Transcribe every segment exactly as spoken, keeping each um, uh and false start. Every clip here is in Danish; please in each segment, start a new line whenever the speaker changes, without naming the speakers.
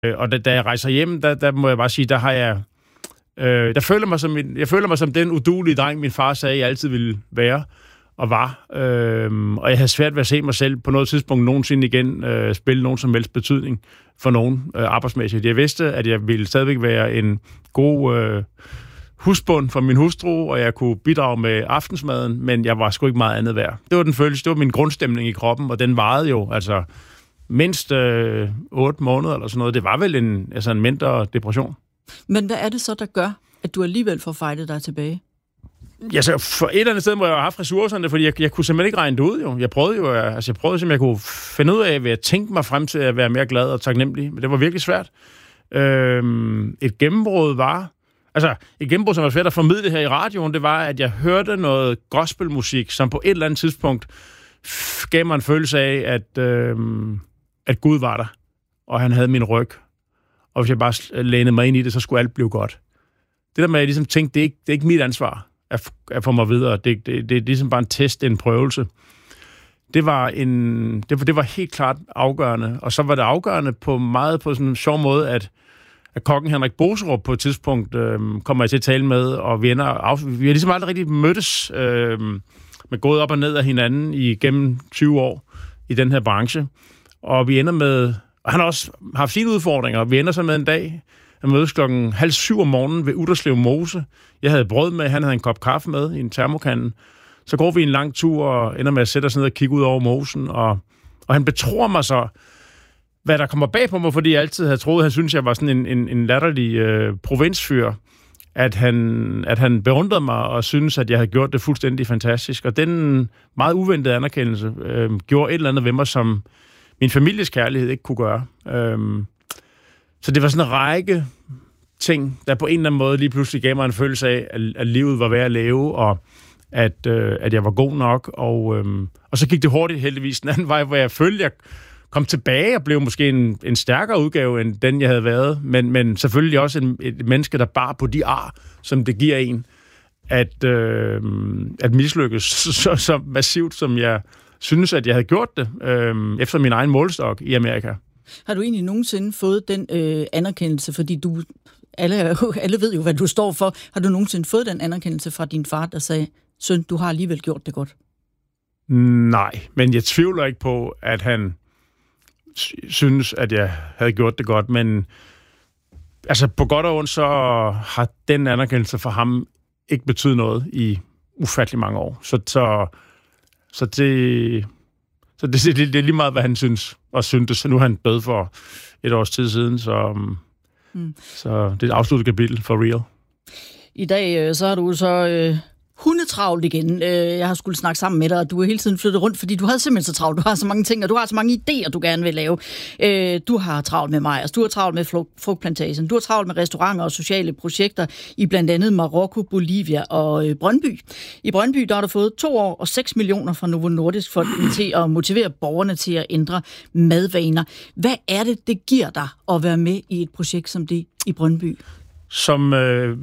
og da, da jeg rejser hjem, der, der må jeg bare sige, der har jeg... Øh, der føler mig som en, jeg føler mig som den uduelige dreng, min far sagde, jeg altid ville være og var. Øh, og jeg havde svært ved at se mig selv på noget tidspunkt nogensinde igen øh, spille nogen som helst betydning for nogen øh, arbejdsmæssigt. Jeg vidste, at jeg ville stadigvæk være en god øh, husbund for min hustru, og jeg kunne bidrage med aftensmaden, men jeg var sgu ikke meget andet værd. Det var den følelse, det var min grundstemning i kroppen, og den varede jo altså mindst øh, otte måneder eller sådan noget. Det var vel en, altså en mindre depression. Men
hvad er det så, der gør, at du alligevel får fightet dig tilbage?
Ja, så for et eller andet sted må jeg have haft ressourcerne, fordi jeg, jeg kunne simpelthen ikke regne det ud, jo. Jeg prøvede jo, altså jeg prøvede simpelthen, jeg kunne finde ud af, hvad jeg tænkte mig frem til at være mere glad og taknemmelig, men det var virkelig svært. Øhm, et gennembrud var, altså et gennembrud, som var svært at formidle her i radioen, det var, at jeg hørte noget gospelmusik, som på et eller andet tidspunkt gav mig en følelse af, at, øhm, at Gud var der, og han havde min ryg. Og hvis jeg bare lænede mig ind i det, så skulle alt blive godt. Det der med, at jeg ligesom tænkte, det er ikke, det er ikke mit ansvar at, at få mig videre. Det, det, det, det er ligesom bare en test, en prøvelse. Det var, en, det, det var helt klart afgørende. Og så var det afgørende på meget på sådan en sjov måde, at, at kokken Henrik Boserup på et tidspunkt øh, kommer jeg til at tale med, og vi, ender af, vi har ligesom aldrig rigtig mødtes øh, med gået op og ned af hinanden igennem tyve år i den her branche. Og vi ender med... Og han har også haft sine udfordringer. Vi ender så med en dag. Han mødes klokken halv syv om morgenen ved Utterslev Mose. Jeg havde brød med, han havde en kop kaffe med i en termokande. Så går vi en lang tur og ender med at sætte os ned og kigge ud over mosen. Og, og han betror mig så, hvad der kommer bag på mig, fordi jeg altid havde troet, at han synes, jeg var sådan en, en, en latterlig øh, provinsfyr. At han, at han beundrede mig og synes, at jeg havde gjort det fuldstændig fantastisk. Og den meget uventede anerkendelse øh, gjorde et eller andet ved mig, som min families kærlighed ikke kunne gøre. Øhm, så det var sådan en række ting, der på en eller anden måde lige pludselig gav mig en følelse af, at, at livet var værd at leve, og at, øh, at jeg var god nok. Og, øhm, og så gik det hurtigt heldigvis den anden vej, hvor jeg følte, jeg kom tilbage og blev måske en, en stærkere udgave, end den jeg havde været. Men, men selvfølgelig også en, et menneske, der bar på de ar, som det giver en, at, øh, at mislykkes så, så massivt, som jeg synes, at jeg havde gjort det øh, efter min egen målestok i Amerika.
Har du egentlig nogensinde fået den øh, anerkendelse, fordi du alle, alle ved jo, hvad du står for. Har du nogensinde fået den anerkendelse fra din far, der sagde, søn, du har alligevel gjort det godt?
Nej, men jeg tvivler ikke på, at han synes, at jeg havde gjort det godt, men altså på godt og ondt, så har den anerkendelse for ham ikke betydet noget i ufattelig mange år. Så, så Så det, så det, det, det er lige meget, hvad han synes og syntes. Så nu er han død for et års tid siden, så, mm. så det er et afsluttet kapitel for real.
I dag så har du så øh, hundetravlt igen. Jeg har skulle snakke sammen med dig, og du har hele tiden flyttet rundt, fordi du havde simpelthen så travlt. Du har så mange ting, og du har så mange idéer, du gerne vil lave. Du har travlt med Meyers, du har travlt med frugtplantagen, du har travlt med restauranter og sociale projekter i blandt andet Marokko, Bolivia og Brøndby. I Brøndby der har du fået to år og seks millioner fra Novo Nordisk Fonden til at motivere borgerne til at ændre madvaner. Hvad er det, det giver dig at være med i et projekt som det i Brøndby?
Som... Øh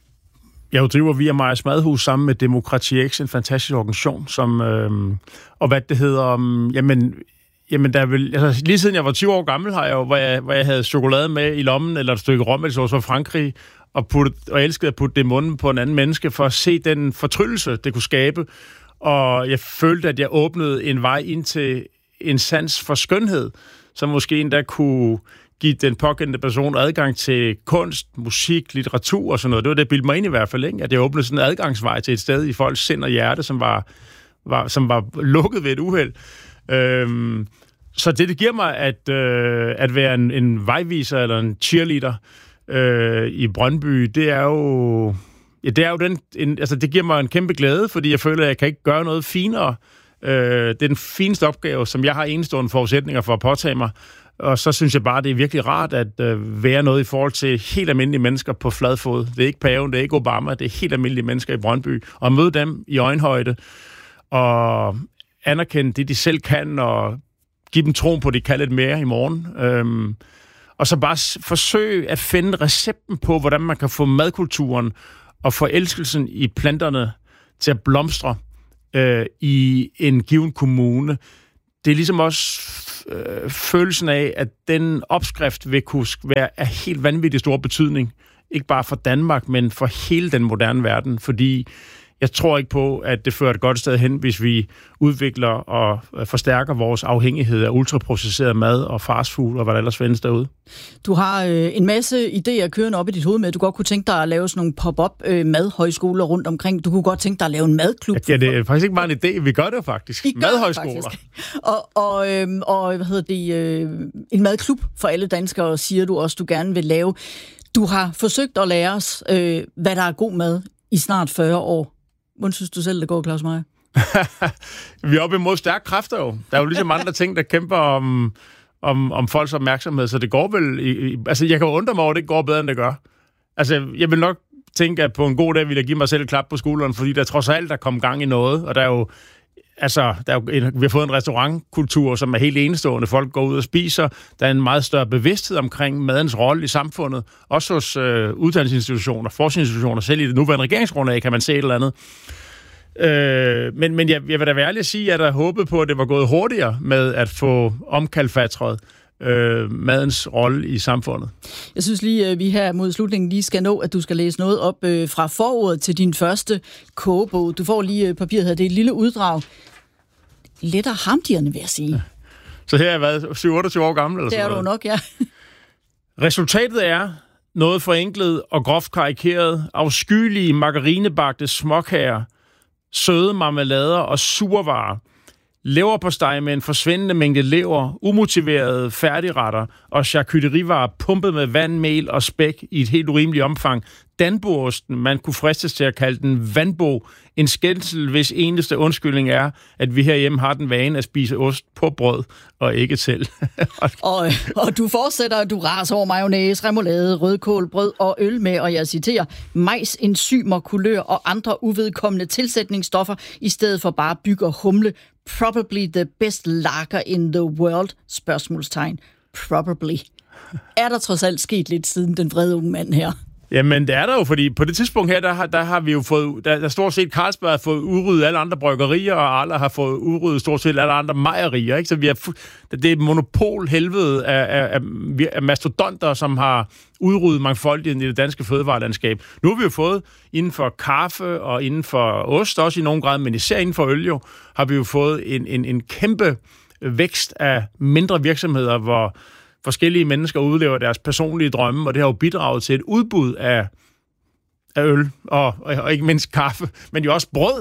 Jeg jo driver via Meyers Madhus sammen med DemokratiX, en fantastisk organisation, som, øh, og hvad det hedder, um, jamen, jamen der vil, altså, lige siden jeg var tyve år gammel, har jeg jo, hvor jeg, hvor jeg havde chokolade med i lommen, eller et stykke rom, fra Frankrig, og, putte, og elskede at putte det i munden på en anden menneske, for at se den fortryllelse, det kunne skabe, og jeg følte, at jeg åbnede en vej ind til en sans for skønhed, som måske endda kunne give den pågældende person adgang til kunst, musik, litteratur og sådan noget. Det var det, jeg bildte mig ind i hvert fald, ikke? At jeg åbnede sådan en adgangsvej til et sted i folks sind og hjerte, som var, var, som var lukket ved et uheld. Øhm, så det, det giver mig at, øh, at være en, en vejviser eller en cheerleader øh, i Brøndby, det er jo, ja, det er jo den, en, altså det giver mig en kæmpe glæde, fordi jeg føler, at jeg kan ikke gøre noget finere. Øh, det er den fineste opgave, som jeg har enestående forudsætninger for at påtage mig. Og så synes jeg bare, det er virkelig rart at øh, være noget i forhold til helt almindelige mennesker på flad fod. Det er ikke paven, det er ikke Obama, det er helt almindelige mennesker i Brøndby. Og møde dem i øjenhøjde, og anerkende det, de selv kan, og give dem troen på, at de kan lidt mere i morgen. Øhm, og så bare forsøge at finde recepten på, hvordan man kan få madkulturen og forelskelsen i planterne til at blomstre øh, i en given kommune. Det er ligesom også øh, følelsen af, at den opskrift vil kunne være af helt vanvittig stor betydning. Ikke bare for Danmark, men for hele den moderne verden, fordi jeg tror ikke på, at det fører et godt sted hen, hvis vi udvikler og forstærker vores afhængighed af ultraprocesseret mad og fastfood og hvad der ellers findes derude. Du
har øh, en masse idéer kørende op i dit hoved med. Du godt kunne tænke dig at lave sådan nogle pop-up øh, madhøjskoler rundt omkring. Du kunne godt tænke dig at lave en madklub.
Ja, det er faktisk ikke bare en idé. Vi gør det faktisk.
Vi madhøjskoler. Faktisk. Og, og, øh, og hvad hedder det, øh, en madklub for alle danskere, siger du også, du gerne vil lave. Du har forsøgt at lære os, øh, hvad der er god mad i snart fyrre år. Hvordan synes du selv, det går, Claus Meyer?
Vi er oppe imod stærke kræfter jo. Der er jo ligesom andre ting, der kæmper om, om, om folks opmærksomhed, så det går vel... I, i, altså, jeg kan jo undre mig over, at det ikke går bedre, end det gør. Altså, jeg vil nok tænke, at på en god dag vil jeg give mig selv et klap på skulderen, fordi der trods alt er kommet gang i noget, og der er jo... Altså, der er jo en, vi har fået en restaurantkultur, som er helt enestående. Folk går ud og spiser. Der er en meget større bevidsthed omkring madens rolle i samfundet. Også hos øh, uddannelsesinstitutioner, forskningsinstitutioner. Selv i det nuværende regeringsgrundlag kan man se et eller andet. Øh, men men jeg, jeg vil da være ærlig at sige, at jeg håbede på, at det var gået hurtigere med at få omkalfatret øh, madens rolle i samfundet.
Jeg synes lige, at vi her mod slutningen lige skal nå, at du skal læse noget op øh, fra forordet til din første kogebog. Du får lige øh, papiret her. Det er et lille uddrag. Lidt af hamdierne, vil jeg sige. Ja.
Så her har jeg været syv otteogtyve år gammel? Eller
det er
du
nok, ja.
Resultatet er noget forenklet og groft karikeret, afskyelige margarinebagte småkager, søde marmelader og survarer, leverpostej med en forsvindende mængde lever, umotiverede færdigretter og charcuterievarer pumpet med vand, mel og spæk i et helt urimeligt omfang. Danboosten, man kunne fristes til at kalde den vandbo, en skændsel, hvis eneste undskyldning er, at vi herhjemme har den vane at spise ost på brød og ikke til.
og, og du fortsætter, du raser over mayonnaise, remoulade, rødkål, brød og øl med, og jeg citerer, majs, enzymer, kulør og andre uvedkommende tilsætningsstoffer, i stedet for bare byg og humle. Probably the best lager in the world? Spørgsmålstegn. Probably. Er der trods alt sket lidt siden den vrede unge mand her?
Jamen, det er der jo, fordi på det tidspunkt her, der har, der har vi jo fået, der, der stort set Carlsberg har fået udryddet alle andre bryggerier, og Arla har fået udryddet stort set alle andre mejerier, ikke? Så vi har, det er et monopolhelvede af, af, af, af mastodonter, som har udryddet mangfoldigheden i det danske fødevarelandskab. Nu har vi jo fået inden for kaffe og inden for ost, også i nogen grad, men især inden for øl jo, har vi jo fået en, en, en kæmpe vækst af mindre virksomheder, hvor forskellige mennesker udlever deres personlige drømme, og det har jo bidraget til et udbud af, af øl, og, og, og ikke mindst kaffe, men jo også brød.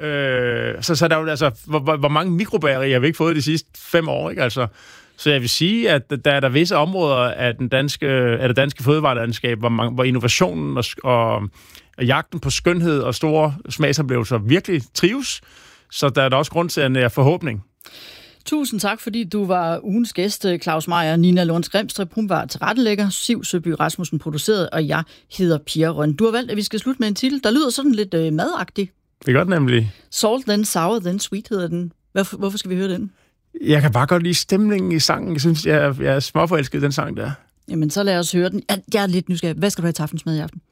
Øh, så, så der er jo altså, hvor, hvor mange mikrobagerier har vi ikke fået de sidste fem år, ikke? Altså, så jeg vil sige, at der er der visse områder af, den danske, af det danske fødevarelandskab, hvor, man, hvor innovationen og, og, og jagten på skønhed og store smagsoplevelser virkelig trives, så der er der også grund til en forhåbning.
Tusind tak, fordi du var ugens gæst, Claus Meyer. Nina Lunds Grimstrup, hun var tilrettelægger, Siv Søby Rasmussen produceret, og jeg hedder Pia Røn. Du har valgt, at vi skal slutte med en titel, der lyder sådan lidt øh, madagtig.
Det er godt nemlig.
Salt, then sour, then sweet hedder den. Hvorfor, hvorfor skal vi høre den?
Jeg kan bare godt lide stemningen i sangen. Jeg synes, jeg, jeg er småforelsket i den sang der.
Jamen, så lad os høre den. Jeg er lidt nysgerrig. Hvad skal du have til aftensmad i aften?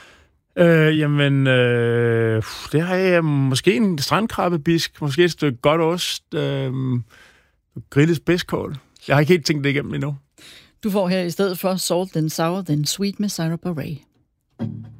Øh, jamen, øh, det har jeg måske en strandkrabbebisk, måske et stykke godt ost, øh, grillet spidskål. Jeg har ikke helt tænkt det igennem endnu.
Du får her i stedet for Salt, then sour, then sweet med Sarah Bareilles.